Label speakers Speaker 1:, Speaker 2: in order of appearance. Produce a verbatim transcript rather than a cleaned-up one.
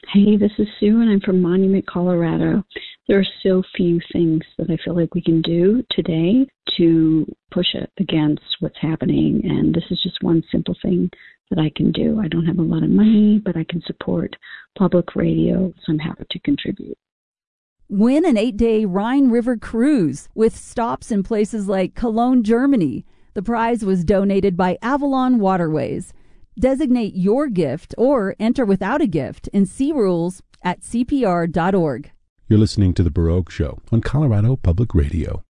Speaker 1: Hey, this is Sue, and I'm from Monument, Colorado. There are so few things that I feel like we can do today to push it against what's happening, and this is just one simple thing that I can do. I don't have a lot of money, but I can support public radio, so I'm happy to contribute.
Speaker 2: Win an eight-day Rhine River cruise with stops in places like Cologne, Germany. The prize was donated by Avalon Waterways. Designate your gift or enter without a gift and see rules at C P R dot org.
Speaker 3: You're listening to The Baroque Show on Colorado Public Radio.